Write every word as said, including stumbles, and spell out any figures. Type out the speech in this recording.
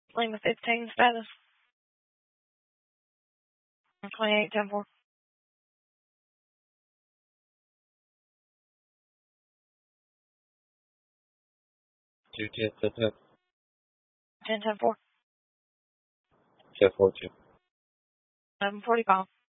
Lima fifteen status. twenty-eight ten four. two ten ten ten. ten ten four. ten four two. eleven forty call.